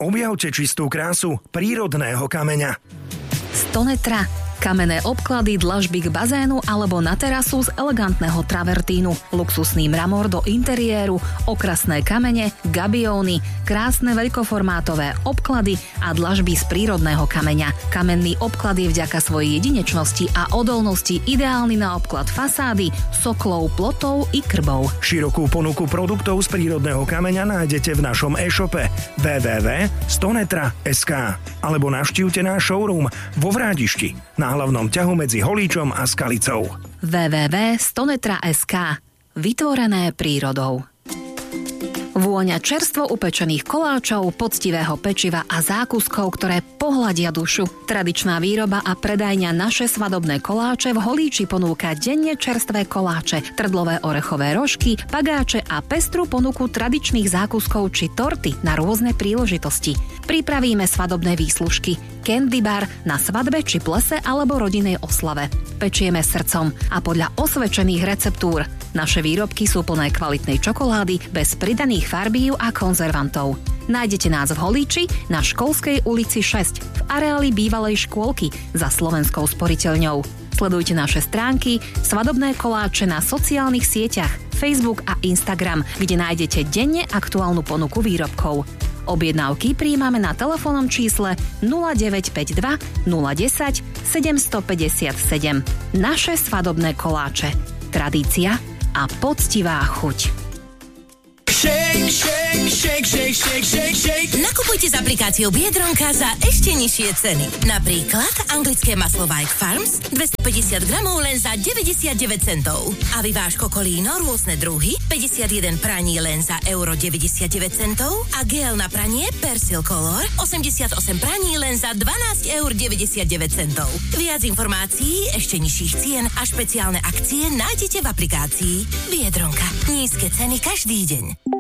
Objavte čistú krásu prírodného kameňa. Stonetra. Kamenné obklady, dlažby k bazénu alebo na terasu z elegantného travertínu, luxusný mramor do interiéru, okrasné kamene, gabióny, krásne veľkoformátové obklady a dlažby z prírodného kameňa. Kamenný obklad je vďaka svojej jedinečnosti a odolnosti ideálny na obklad fasády, soklov, plotov i krbov. Širokú ponuku produktov z prírodného kameňa nájdete v našom e-shope www.stonetra.sk alebo navštívte náš showroom vo Vrádišti na hlavnom ťahu medzi Holíčom a Skalicou. www.stonetra.sk. Vytvorené prírodou. Vôňa čerstvo upečených koláčov, poctivého pečiva a zákuskov, ktoré pohľadia dušu. Tradičná výroba a predajňa Naše svadobné koláče v Holíči ponúka denne čerstvé koláče, trdlové orechové rožky, pagáče a pestrú ponuku tradičných zákuskov či torty na rôzne príležitosti. Pripravíme svadobné výslužky, candy bar na svadbe či plese alebo rodinnej oslave. Pečieme srdcom a podľa osvedčených receptúr. Naše výrobky sú plné kvalitnej čokolády bez pridaných farbív a konzervantov. Nájdete nás v Holíči na Školskej ulici 6 v areáli bývalej škôlky za Slovenskou sporiteľňou. Sledujte naše stránky Svadobné koláče na sociálnych sieťach Facebook a Instagram, kde nájdete denne aktuálnu ponuku výrobkov. Objednávky prijímame na telefónnom čísle 0952 010 757. Naše svadobné koláče. Tradícia a poctivá chuť. Shake, shake, shake, shake, shake, shake, shake. Nakupujte s aplikáciou Biedronka za ešte nižšie ceny. Napríklad anglické maslo White Farms 250 gramov len za 99 centov. A vyváž kokolíno rôzne druhy 51 praní len za €99 a gel na pranie Persil Color 88 praní len za €12,99. Viac informácií, ešte nižších cien a špeciálne akcie nájdete v aplikácii Biedronka. Nízke ceny každý deň.